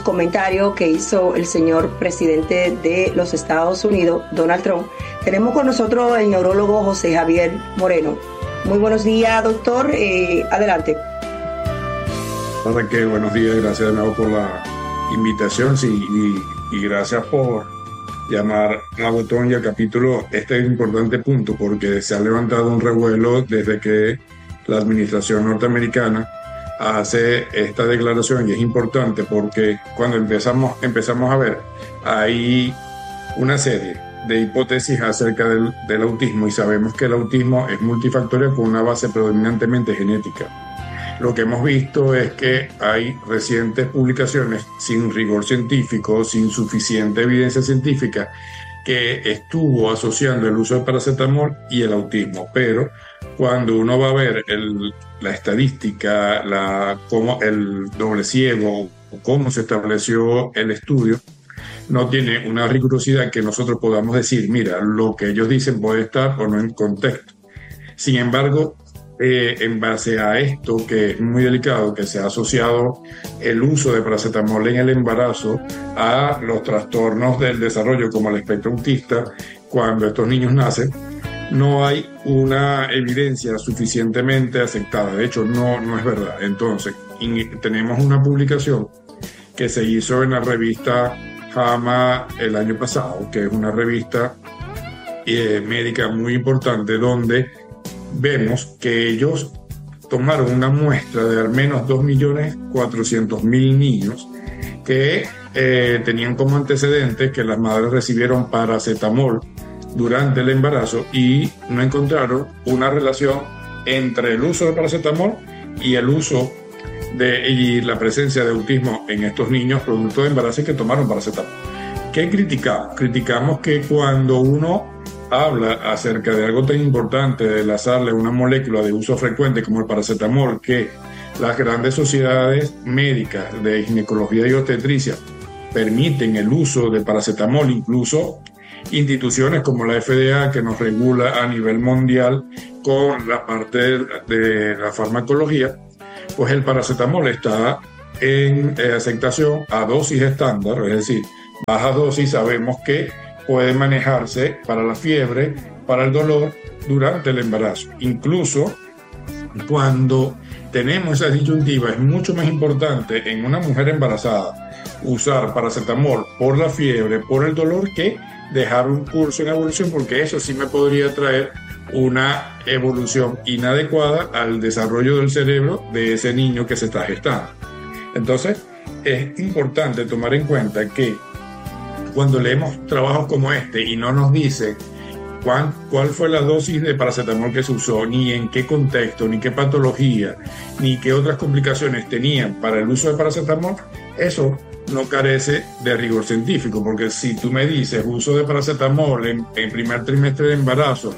comentario que hizo el señor presidente de los Estados Unidos, Donald Trump, tenemos con nosotros el neurólogo José Javier Moreno. Muy buenos días, doctor. Adelante. Raquel, buenos días. Gracias de nuevo por la invitación y gracias por llamar a botón y al capítulo este importante punto, porque se ha levantado un revuelo desde que la administración norteamericana hace esta declaración, y es importante porque cuando empezamos a ver, hay una serie de hipótesis acerca del autismo, y sabemos que el autismo es multifactorial con una base predominantemente genética. Lo que hemos visto es que hay recientes publicaciones sin rigor científico, sin suficiente evidencia científica, que estuvo asociando el uso de paracetamol y el autismo. Pero cuando uno va a ver la estadística, cómo el doble ciego, cómo se estableció el estudio, no tiene una rigurosidad que nosotros podamos decir, mira, lo que ellos dicen puede estar o no en contexto. Sin embargo, en base a esto, que es muy delicado, que se ha asociado el uso de paracetamol en el embarazo a los trastornos del desarrollo como el espectro autista, cuando estos niños nacen, no hay una evidencia suficientemente aceptada. De hecho, no es verdad. Entonces, tenemos una publicación que se hizo en la revista JAMA el año pasado, que es una revista médica muy importante, donde vemos que ellos tomaron una muestra de al menos 2.400.000 niños que tenían como antecedentes que las madres recibieron paracetamol durante el embarazo, y no encontraron una relación entre el uso de paracetamol y el uso y la presencia de autismo en estos niños producto de embarazo que tomaron paracetamol. ¿Qué criticamos? Criticamos que cuando uno habla acerca de algo tan importante, de lanzarle una molécula de uso frecuente como el paracetamol, que las grandes sociedades médicas de ginecología y obstetricia permiten el uso de paracetamol, incluso instituciones como la FDA, que nos regula a nivel mundial con la parte de la farmacología, pues el paracetamol está en aceptación a dosis estándar, es decir, bajas dosis. Sabemos que puede manejarse para la fiebre, para el dolor durante el embarazo. Incluso cuando tenemos esa disyuntiva, es mucho más importante en una mujer embarazada usar paracetamol por la fiebre, por el dolor, que dejar un curso en evolución, porque eso sí me podría traer una evolución inadecuada al desarrollo del cerebro de ese niño que se está gestando. Entonces, es importante tomar en cuenta que cuando leemos trabajos como este y no nos dice cuál fue la dosis de paracetamol que se usó, ni en qué contexto, ni qué patología, ni qué otras complicaciones tenían para el uso de paracetamol, eso no carece de rigor científico, porque si tú me dices uso de paracetamol en primer trimestre de embarazo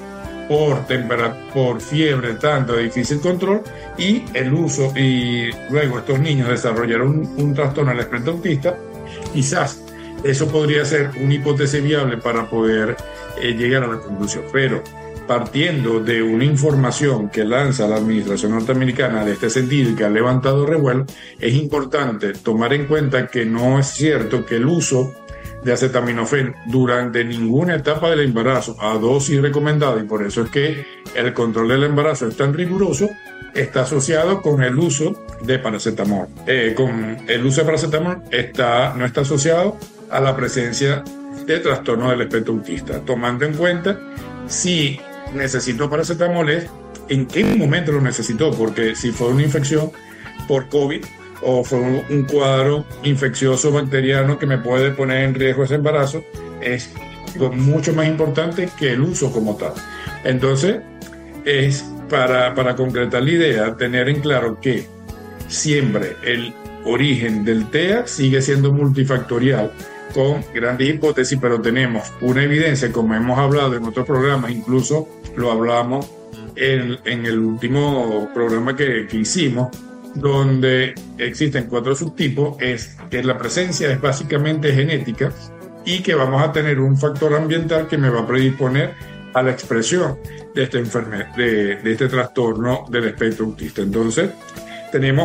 por fiebre tanto de difícil control, y el uso, y luego estos niños desarrollaron un trastorno del espectro autista, quizás eso podría ser una hipótesis viable para poder llegar a la conclusión. Pero partiendo de una información que lanza la administración norteamericana de este sentido y que ha levantado revuelo, es importante tomar en cuenta que no es cierto que el uso de acetaminofén durante ninguna etapa del embarazo a dosis recomendada, y por eso es que el control del embarazo es tan riguroso, está asociado con el uso de paracetamol. Con el uso de paracetamol no está asociado a la presencia de trastorno del espectro autista, tomando en cuenta si necesitó paracetamol, en qué momento lo necesitó, porque si fue una infección por COVID o fue un cuadro infeccioso bacteriano que me puede poner en riesgo ese embarazo, es mucho más importante que el uso como tal. Entonces, es para concretar la idea, tener en claro que siempre el origen del TEA sigue siendo multifactorial, con grandes hipótesis, pero tenemos una evidencia, como hemos hablado en otros programas, incluso lo hablamos en el último programa que hicimos, donde existen 4 subtipos, es que la presencia es básicamente genética y que vamos a tener un factor ambiental que me va a predisponer a la expresión de esta enfermedad, de este trastorno del espectro autista. Entonces, tenemos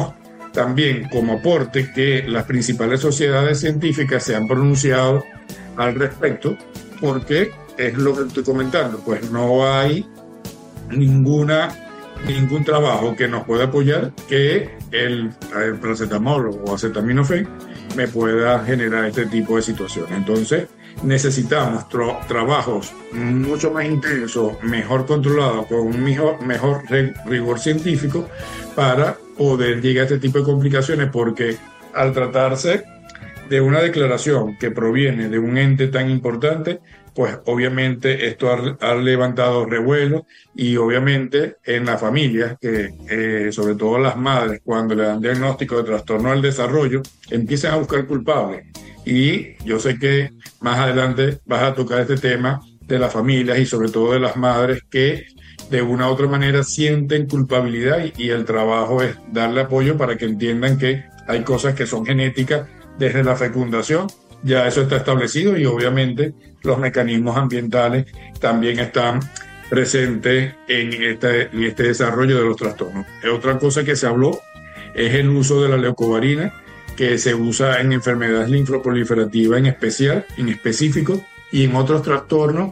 también como aporte que las principales sociedades científicas se han pronunciado al respecto, porque es lo que estoy comentando, pues no hay ningún trabajo que nos pueda apoyar que el paracetamol o acetaminofén me pueda generar este tipo de situaciones. Entonces necesitamos trabajos mucho más intensos, mejor controlados, con un mejor rigor científico para poder llegar a este tipo de complicaciones, porque al tratarse de una declaración que proviene de un ente tan importante, pues obviamente esto ha levantado revuelo, y obviamente en las familias, que sobre todo las madres, cuando le dan diagnóstico de trastorno del desarrollo, empiezan a buscar culpables. Y yo sé que más adelante vas a tocar este tema de las familias y sobre todo de las madres que de una u otra manera sienten culpabilidad, y el trabajo es darle apoyo para que entiendan que hay cosas que son genéticas desde la fecundación. Ya eso está establecido, y obviamente los mecanismos ambientales también están presentes en este desarrollo de los trastornos. Otra cosa que se habló es el uso de la leucovarina, que se usa en enfermedades linfoproliferativas en específico, y en otros trastornos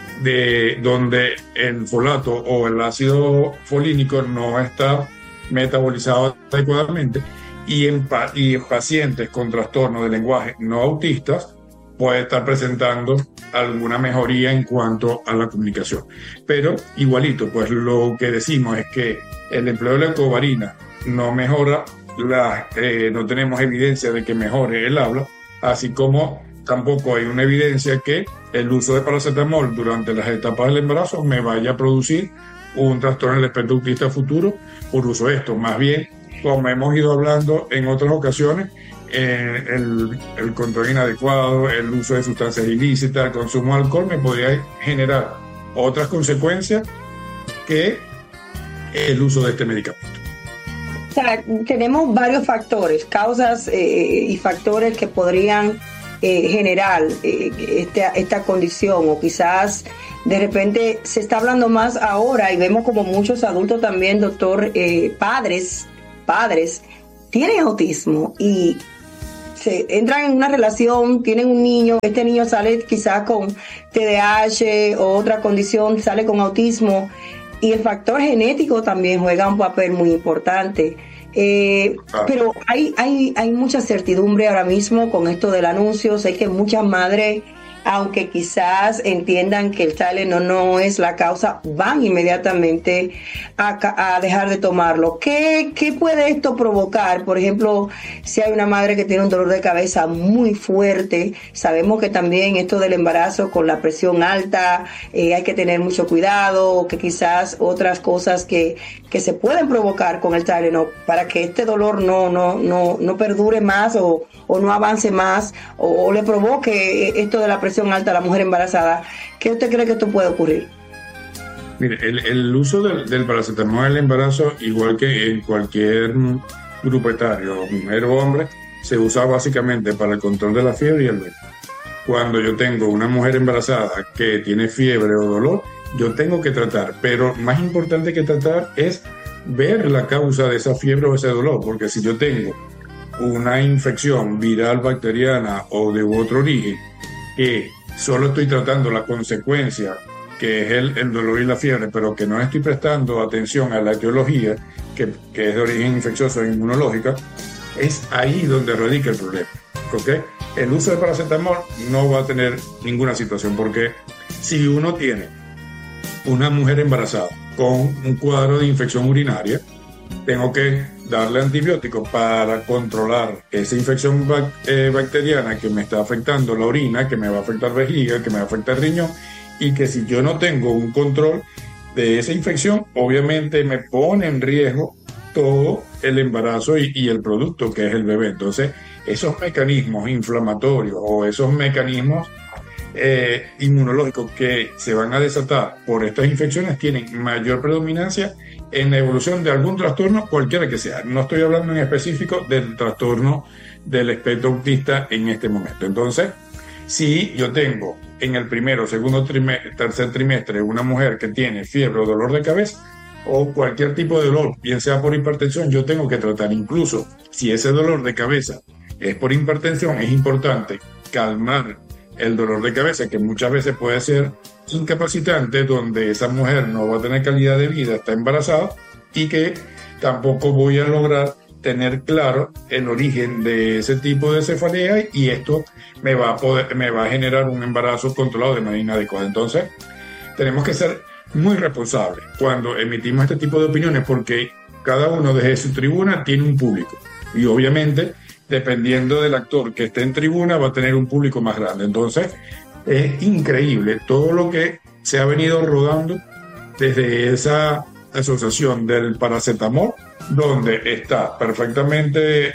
donde el folato o el ácido folínico no está metabolizado adecuadamente, y en pacientes con trastornos de lenguaje no autistas puede estar presentando alguna mejoría en cuanto a la comunicación. Pero igualito, pues lo que decimos es que el empleo de la leucovarina no mejora, no tenemos evidencia de que mejore el habla, así como tampoco hay una evidencia que el uso de paracetamol durante las etapas del embarazo me vaya a producir un trastorno del espectro autista futuro por uso de esto. Más bien, como hemos ido hablando en otras ocasiones, el control inadecuado, el uso de sustancias ilícitas, el consumo de alcohol me podría generar otras consecuencias que el uso de este medicamento. O sea, tenemos varios factores, causas y factores que podrían generar esta condición, o quizás de repente se está hablando más ahora y vemos como muchos adultos también, doctor, padres tienen autismo y se entran en una relación, tienen un niño, este niño sale quizás con TDAH o otra condición, sale con autismo, y el factor genético también juega un papel muy importante. Pero hay mucha certidumbre ahora mismo con esto del anuncio. Sé que muchas madres, aunque quizás entiendan que el Tylenol no es la causa, van inmediatamente a dejar de tomarlo. ¿Qué puede esto provocar? Por ejemplo, si hay una madre que tiene un dolor de cabeza muy fuerte, sabemos que también esto del embarazo con la presión alta, hay que tener mucho cuidado, que quizás otras cosas que se pueden provocar con el Tylenol para que este dolor no perdure más o no avance más, o le provoque esto de la presión alta a la mujer embarazada. ¿Qué usted cree que esto puede ocurrir? Mire, el uso del paracetamol en el embarazo, igual que en cualquier grupo etario, mujer o hombre, se usa básicamente para el control de la fiebre y el dolor. Cuando yo tengo una mujer embarazada que tiene fiebre o dolor, yo tengo que tratar, pero más importante que tratar es ver la causa de esa fiebre o ese dolor, porque si yo tengo una infección viral, bacteriana o de otro origen, que solo estoy tratando la consecuencia, que es el dolor y la fiebre, pero que no estoy prestando atención a la etiología, que es de origen infeccioso e inmunológica, es ahí donde radica el problema. ¿Okay? El uso de paracetamol no va a tener ninguna situación, porque si uno tiene una mujer embarazada con un cuadro de infección urinaria, tengo que darle antibióticos para controlar esa infección bacteriana que me está afectando la orina, que me va a afectar vejiga, que me va a afectar riñón, y que si yo no tengo un control de esa infección, obviamente me pone en riesgo todo el embarazo y el producto que es el bebé. Entonces, esos mecanismos inflamatorios o esos mecanismos inmunológicos que se van a desatar por estas infecciones tienen mayor predominancia en la evolución de algún trastorno, cualquiera que sea. No estoy hablando en específico del trastorno del espectro autista en este momento. Entonces, si yo tengo en el primero, segundo trimestre, tercer trimestre una mujer que tiene fiebre o dolor de cabeza, o cualquier tipo de dolor, bien sea por hipertensión, yo tengo que tratar. Incluso si ese dolor de cabeza es por hipertensión, es importante calmar el dolor de cabeza, que muchas veces puede ser incapacitante, donde esa mujer no va a tener calidad de vida, está embarazada, y que tampoco voy a lograr tener claro el origen de ese tipo de cefalea, y esto me va a generar un embarazo controlado de manera inadecuada. Entonces, tenemos que ser muy responsables cuando emitimos este tipo de opiniones, porque cada uno desde su tribuna tiene un público, y obviamente dependiendo del actor que esté en tribuna va a tener un público más grande. Entonces es increíble todo lo que se ha venido rodando desde esa asociación del paracetamol, donde está perfectamente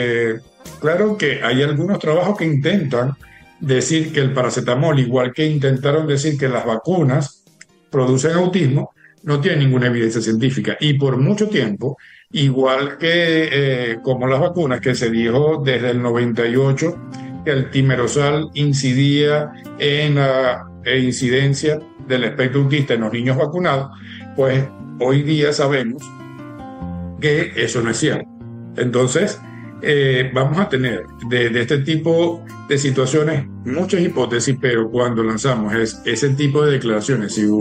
claro que hay algunos trabajos que intentan decir que el paracetamol, igual que intentaron decir que las vacunas producen autismo, no tiene ninguna evidencia científica. Y por mucho tiempo, igual que como las vacunas, que se dijo desde el 98 que el timerosal incidía en la incidencia del espectro autista en los niños vacunados, pues hoy día sabemos que eso no es cierto. Entonces, vamos a tener de este tipo de situaciones muchas hipótesis, pero cuando lanzamos ese tipo de declaraciones, si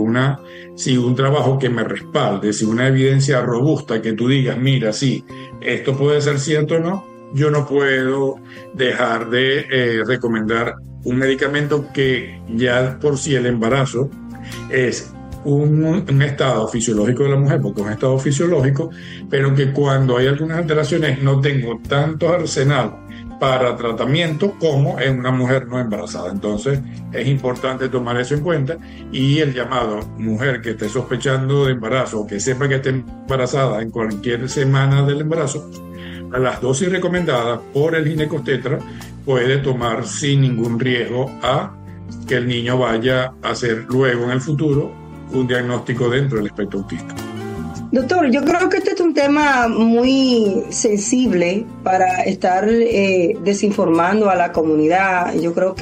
un trabajo que me respalde, si una evidencia robusta que tú digas, mira, sí, esto puede ser cierto o no, yo no puedo dejar de recomendar un medicamento que ya por sí el embarazo es un estado fisiológico de la mujer, porque es un estado fisiológico, pero que cuando hay algunas alteraciones no tengo tanto arsenal para tratamiento como en una mujer no embarazada. Entonces es importante tomar eso en cuenta, y el llamado mujer que esté sospechando de embarazo o que sepa que esté embarazada en cualquier semana del embarazo, a las dosis recomendadas por el ginecobstetra puede tomar sin ningún riesgo a que el niño vaya a hacer luego en el futuro un diagnóstico dentro del espectro autista. Doctor, yo creo que este es un tema muy sensible para estar desinformando a la comunidad. Yo creo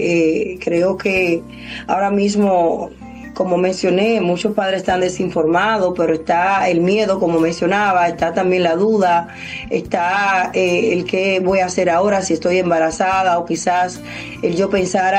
que ahora mismo, como mencioné, muchos padres están desinformados, pero está el miedo, como mencionaba, está también la duda, está el qué voy a hacer ahora si estoy embarazada, o quizás el yo pensar